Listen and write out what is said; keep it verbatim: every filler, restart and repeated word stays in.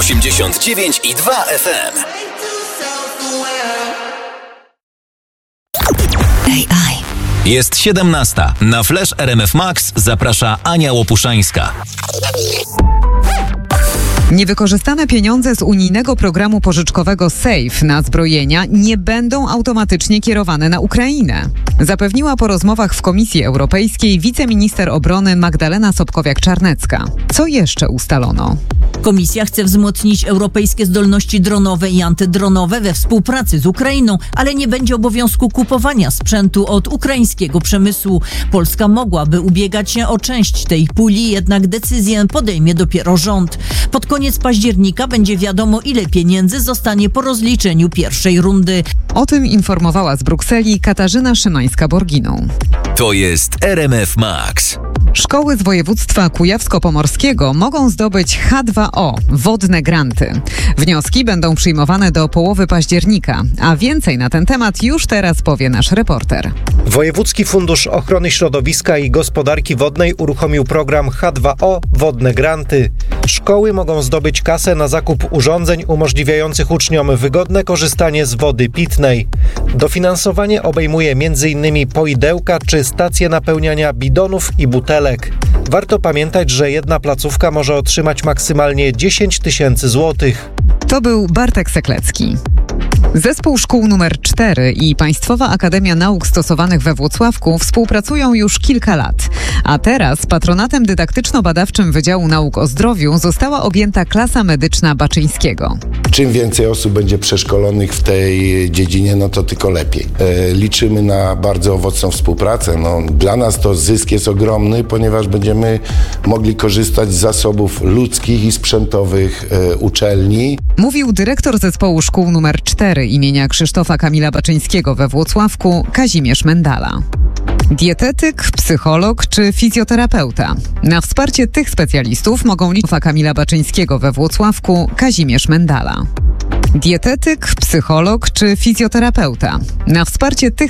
osiemdziesiąt dziewięć i dwa F M. A I. Jest siedemnasta. Na Flash R M F Max zaprasza Ania Łopuszańska. Niewykorzystane pieniądze z unijnego programu pożyczkowego SAFE na zbrojenia nie będą automatycznie kierowane na Ukrainę. Zapewniła po rozmowach w Komisji Europejskiej wiceminister obrony Magdalena Sobkowiak-Czarnecka. Co jeszcze ustalono? Komisja chce wzmocnić europejskie zdolności dronowe i antydronowe we współpracy z Ukrainą, ale nie będzie obowiązku kupowania sprzętu od ukraińskiego przemysłu. Polska mogłaby ubiegać się o część tej puli, jednak decyzję podejmie dopiero rząd. Pod koniec października będzie wiadomo, ile pieniędzy zostanie po rozliczeniu pierwszej rundy. O tym informowała z Brukseli Katarzyna Szymańska-Borginą. To jest R M F Max. Szkoły z województwa kujawsko-pomorskiego mogą zdobyć H dwa O, wodne granty. Wnioski będą przyjmowane do połowy października, a więcej na ten temat już teraz powie nasz reporter. Wojewódzki Fundusz Ochrony Środowiska i Gospodarki Wodnej uruchomił program H dwa O, wodne granty. Szkoły mogą zdobyć kasę na zakup urządzeń umożliwiających uczniom wygodne korzystanie z wody pitnej. Dofinansowanie obejmuje między innymi poidełka czy stacje napełniania bidonów i butelek. Warto pamiętać, że jedna placówka może otrzymać maksymalnie dziesięć tysięcy złotych. To był Bartek Seklecki. Zespół Szkół numer cztery i Państwowa Akademia Nauk Stosowanych we Włocławku współpracują już kilka lat. A teraz patronatem dydaktyczno-badawczym Wydziału Nauk o Zdrowiu została objęta klasa medyczna Baczyńskiego. Czym więcej osób będzie przeszkolonych w tej dziedzinie, no to tylko lepiej. E, liczymy na bardzo owocną współpracę. No, dla nas to zysk jest ogromny, ponieważ będziemy mogli korzystać z zasobów ludzkich i sprzętowych e, uczelni. Mówił dyrektor Zespołu Szkół numer cztery imienia Krzysztofa Kamila Baczyńskiego we Włocławku Kazimierz Mendala. Dietetyk, psycholog czy fizjoterapeuta. Na wsparcie tych specjalistów mogą liczyć Kamila Baczyńskiego we Włocławku Kazimierz Mendala. Dietetyk, psycholog czy fizjoterapeuta. Na wsparcie tych